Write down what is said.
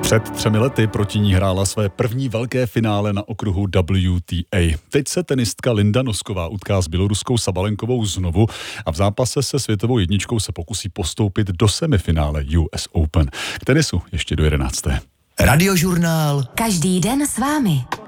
Před 3 lety proti ní hrála své první velké finále na okruhu WTA. Teď se tenistka Linda Nosková utká s běloruskou Sabalenkovou znovu a v zápase se světovou jedničkou se pokusí postoupit do semifinále US Open. K tenisu ještě do 11. Radiožurnál. Každý den s vámi.